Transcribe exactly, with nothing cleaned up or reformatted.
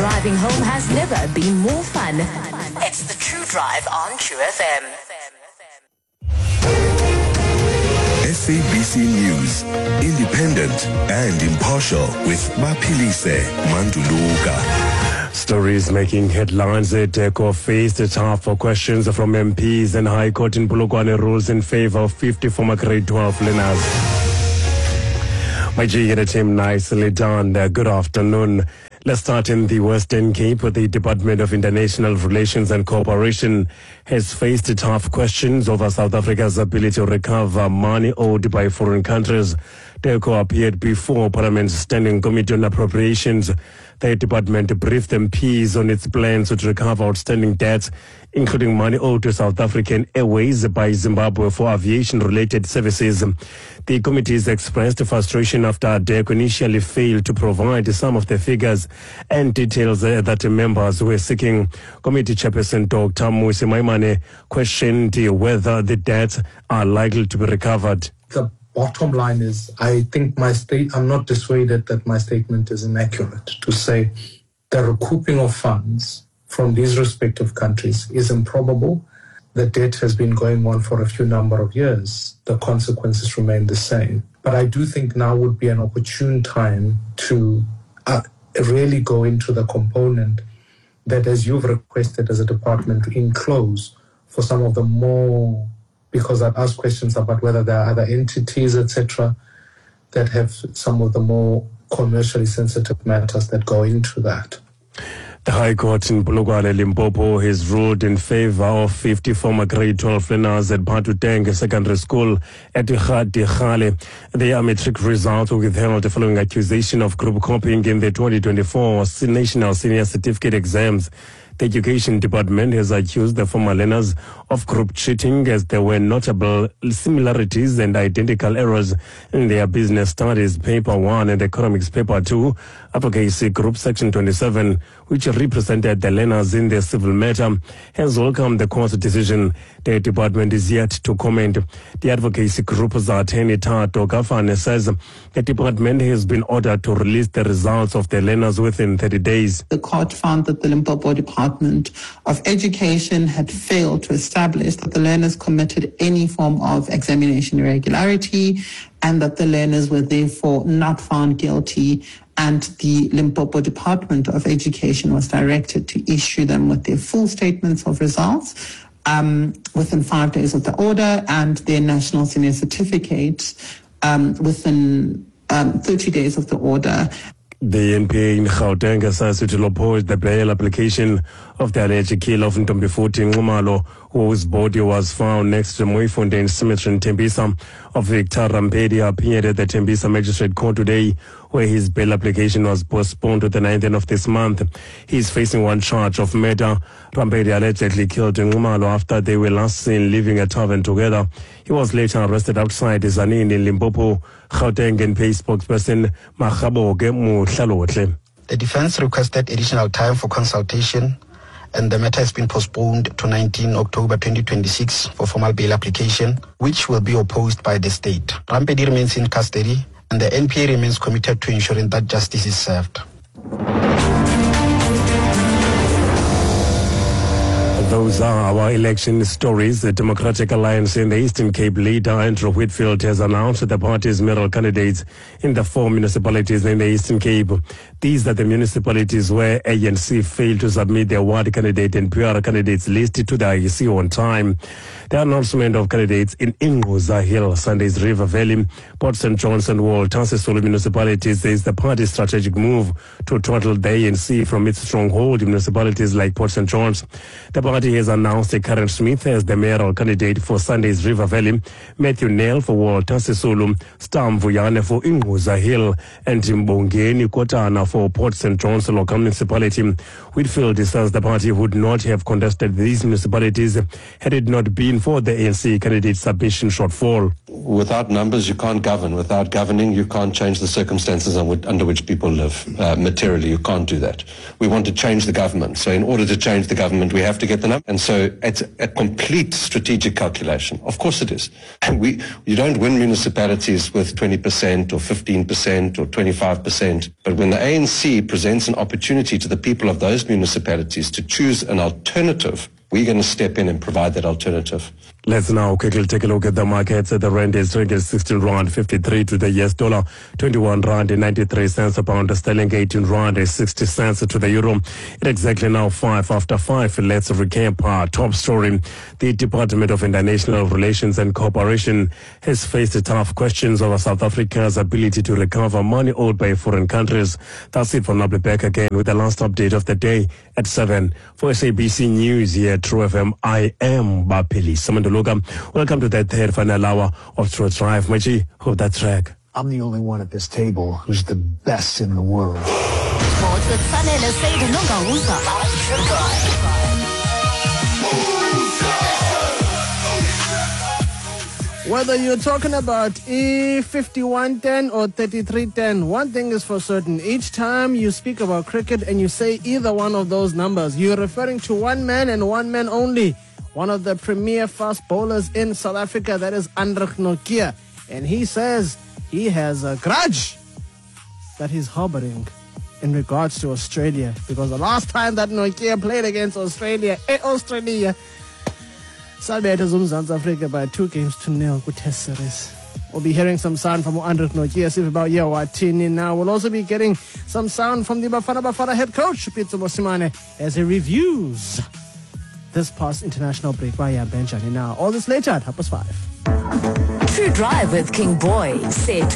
driving home has never been more fun. It's the True Drive on True F M. S A B C News, independent and impartial with Mapilise Manduluka. Stories making headlines. DIRCO faced tough for questions from M Ps, and High Court in Polokwane rules in favor of fifty former grade twelve learners. My G and team, nicely done. Uh, good afternoon. Let's start in the Western Cape. The Department of International Relations and Cooperation has faced tough questions over South Africa's ability to recover money owed by foreign countries. DIRCO appeared before Parliament's Standing Committee on Appropriations. The department briefed M Ps on its plans to recover outstanding debts, including money owed to South African Airways by Zimbabwe for aviation-related services. The committees expressed frustration after DIRCO initially failed to provide some of the figures and details uh, that members were seeking. Committee Chairperson Doctor Mmusi Maimane questioned whether the debts are likely to be recovered. The bottom line is, I think my state, I'm not dissuaded that my statement is inaccurate to say the recouping of funds from these respective countries is improbable. The debt has been going on for a few number of years. The consequences remain the same. But I do think now would be an opportune time to uh, really go into the component that, as you've requested as a department, to enclose for some of the more, because I've asked questions about whether there are other entities, et cetera, that have some of the more commercially sensitive matters that go into that. The High Court in Polokwane, Limpopo has ruled in favor of fifty former grade twelve learners at Batuteng Secondary School at Dihale. Their matric results were withheld following accusation of group copying in the twenty twenty-four National Senior Certificate exams. The Education Department has accused the former learners of group cheating as there were notable similarities and identical errors in their business studies paper one and economics paper two. Advocacy Group Section twenty-seven, which represented the learners in the civil matter, has welcomed the court's decision. The department is yet to comment. The Advocacy Group's attorney Tato Gafane says the department has been ordered to release the results of the learners within thirty days. The court found that the Limpopo Department of Education had failed to establish that the learners committed any form of examination irregularity and that the learners were therefore not found guilty, and the Limpopo Department of Education was directed to issue them with their full statements of results um, within five days of the order and their national senior certificate um, within um, thirty days of the order. The N P A in Gauteng says it will oppose the bail application of the alleged killer of Ntombifuthi Nxumalo, whose body was found next to Mooifontein Cemetery in Tembisa. Of Victor Rampedi appeared at the Tembisa Magistrate Court today, where his bail application was postponed to the ninth of this month. He is facing one charge of murder. Rampedi allegedly killed Nxumalo after they were last seen leaving a tavern together. He was later arrested outside Zanini in Limpopo. Gauteng N P A spokesperson Makgaboke Mohlalotle. The defense requested additional time for consultation, and the matter has been postponed to nineteenth of October twenty twenty-six for formal bail application, which will be opposed by the state. Rampedi remains in custody, and the N P A remains committed to ensuring that justice is served. Those are our election stories. The Democratic Alliance in the Eastern Cape leader Andrew Whitfield has announced the party's mayoral candidates in the four municipalities in the Eastern Cape. These are the municipalities where A N C failed to submit their ward candidate and P R candidates listed to the I E C on time. The announcement of candidates in Ingquza Hill, Sundays River Valley, Port Saint John's and Walter Sisulu municipalities is the party's strategic move to throttle the A N C from its stronghold in municipalities like Port Saint John's. The party has announced Karen Smith as the mayoral candidate for Sundays River Valley, Matthew Nell for Walter Sisulu, Stam Vuyane for Ingquza Hill, and Mbongeni Kotana for Port Saint John's local municipality. Whitfield says the party would not have contested these municipalities had it not been for the A N C candidate submission shortfall. Without numbers, you can't govern. Without governing, you can't change the circumstances under which people live. Uh, materially, you can't do that. We want to change the government. So in order to change the government, we have to get the numbers. And so it's a complete strategic calculation. Of course it is. We, you don't win municipalities with twenty percent or fifteen percent or twenty-five percent. But when the A N C presents an opportunity to the people of those municipalities to choose an alternative, we're going to step in and provide that alternative. Let's now quickly take a look at the markets. The rand is trading sixteen rand fifty-three to the U S dollar, twenty-one rand ninety-three cents a pound, sterling eighteen rand sixty cents to the euro. It's exactly now five after five. Let's recap our top story. The Department of International Relations and Cooperation has faced tough questions over South Africa's ability to recover money owed by foreign countries. That's it from now. Be back again with the last update of the day at seven. For S A B C News here at True F M, I am Bapeli Samanduluga. Welcome to that third final hour of True Drive. Maji, hold that track. I'm the only one at this table who's the best in the world. Whether you're talking about E fifty-one ten or thirty-three ten, one thing is for certain. Each time you speak about cricket and you say either one of those numbers, you're referring to one man and one man only. One of the premier fast bowlers in South Africa, that is Hendrik Nokia. And he says he has a grudge that he's harboring in regards to Australia. Because the last time that Nokia played against Australia, eh, Australia, Sabetha Zumzan's Africa by two games to nil with test series. We'll be hearing some sound from Hendrik Nokia, see about Yawatini now. We'll also be getting some sound from the Bafana Bafana head coach, Pitso Mosimane, as he reviews this past international break by Benjani. Now, all this later at half past five. True Drive with King Boy, set